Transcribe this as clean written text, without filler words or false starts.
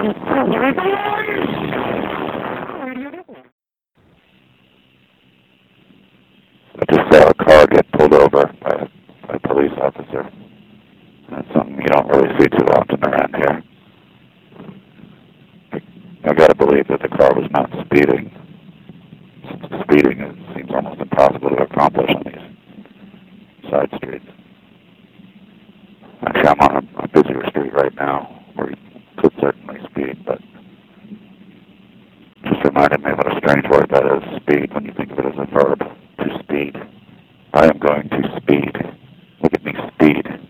I just saw a car get pulled over by a police officer. That's something you don't really see too often around here. I gotta believe that the car was not speeding. Speeding seems almost impossible to accomplish on these side streets. Actually, I'm on a busier street right now where you could certainly speed, but just reminded me what a strange word that is, speed, when you think of it as a verb, to speed. I am going